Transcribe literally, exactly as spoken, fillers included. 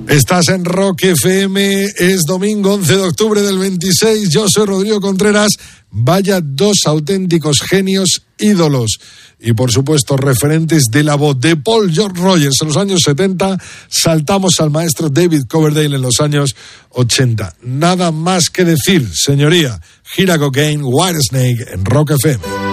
Estás en Rock F M, es domingo once de octubre del veintiséis, yo soy Rodrigo Contreras. Vaya dos auténticos genios, ídolos y por supuesto referentes de la voz de Paul George Rogers en los años setenta, saltamos al maestro David Coverdale en los años ochenta. Nada más que decir, señoría. Gira Cocaine, Whitesnake en Rock F M.